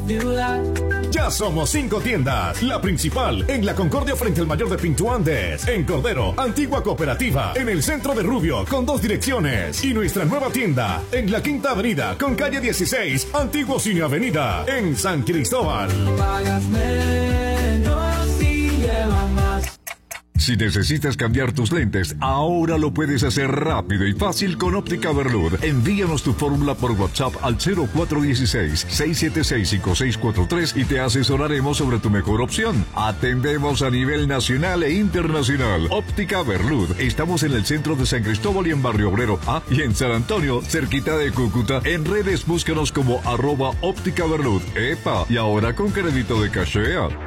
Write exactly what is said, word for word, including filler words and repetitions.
ciudad. Ya somos cinco tiendas. La principal en la Concordia frente al Mayor de Pinto Andes. En Cordero, Antigua Cooperativa. En el centro de Rubio con dos direcciones. Y nuestra nueva tienda en la Quinta Avenida con calle dieciséis, Antiguo Cine Avenida. En San Cristóbal. Pagas menos y llevas más. Si necesitas cambiar tus lentes, ahora lo puedes hacer rápido y fácil con Óptica Berlud. Envíanos tu fórmula por WhatsApp al cero cuatro uno seis, seis siete seis, cinco seis cuatro tres y te asesoraremos sobre tu mejor opción. Atendemos a nivel nacional e internacional. Óptica Berlud. Estamos en el centro de San Cristóbal y en Barrio Obrero. Ah, y en San Antonio, cerquita de Cúcuta. En redes búscanos como arroba Óptica Berlud. ¡Epa! Y ahora con crédito de Cachea.